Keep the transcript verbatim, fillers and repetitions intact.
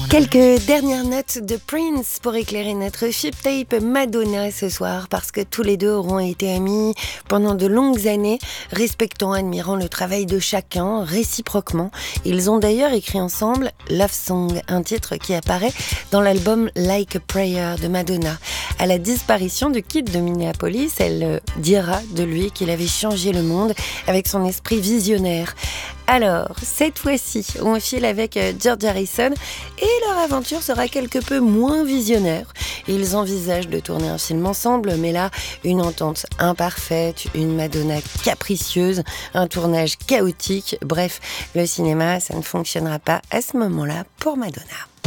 Quelques dernières notes de Prince pour éclairer notre chip tape Madonna ce soir, parce que tous les deux auront été amis pendant de longues années, respectant, admirant le travail de chacun réciproquement. Ils ont d'ailleurs écrit ensemble Love Song, un titre qui apparaît dans l'album Like a Prayer de Madonna. À la disparition du Kid de Minneapolis, elle dira de lui qu'il avait changé le monde avec son esprit visionnaire. Alors, cette fois-ci, on file avec George Harrison et leur aventure sera quelque peu moins visionnaire. Ils envisagent de tourner un film ensemble, mais là, une entente imparfaite, une Madonna capricieuse, un tournage chaotique. Bref, le cinéma, ça ne fonctionnera pas à ce moment-là pour Madonna.